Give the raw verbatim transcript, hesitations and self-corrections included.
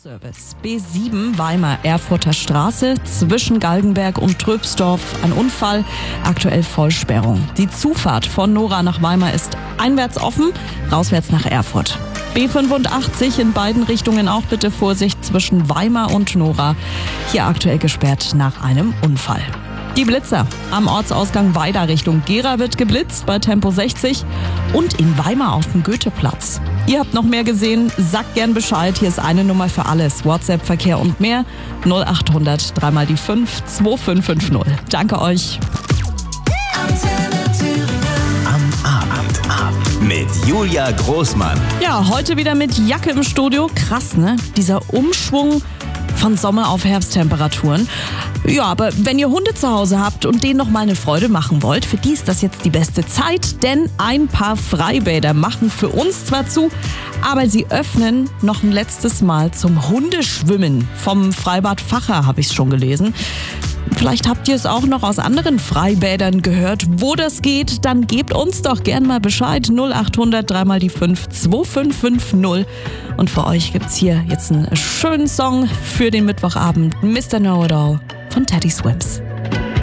Service B sieben Weimar Erfurter Straße zwischen Galgenberg und Tröpsdorf. Ein Unfall, aktuell Vollsperrung. Die Zufahrt von Nora nach Weimar ist einwärts offen, rauswärts nach Erfurt. B fünfundachtzig in beiden Richtungen auch bitte Vorsicht zwischen Weimar und Nora. Hier aktuell gesperrt nach einem Unfall. Die Blitzer am Ortsausgang Weida Richtung Gera wird geblitzt bei Tempo sechzig und in Weimar auf dem Goetheplatz. Ihr habt noch mehr gesehen, sagt gern Bescheid. Hier ist eine Nummer für alles. WhatsApp, Verkehr und mehr. null achthundert drei mal die fünf zwei fünf fünf null. Danke euch. Am Abend ab mit Julia Großmann. Ja, heute wieder mit Jacke im Studio. Krass, ne? Dieser Umschwung von Sommer auf Herbsttemperaturen. Ja, aber wenn ihr Hunde zu Hause habt und denen noch mal eine Freude machen wollt, für die ist das jetzt die beste Zeit, denn ein paar Freibäder machen für uns zwar zu, aber sie öffnen noch ein letztes Mal zum Hundeschwimmen. Vom Freibad Facher habe ich es schon gelesen. Vielleicht habt ihr es auch noch aus anderen Freibädern gehört. Wo das geht, dann gebt uns doch gern mal Bescheid. null achthundert drei mal die fünf zwei fünf fünf null. Und für euch gibt's hier jetzt einen schönen Song für den Mittwochabend. Mister Know-It-All von Teddy Swims.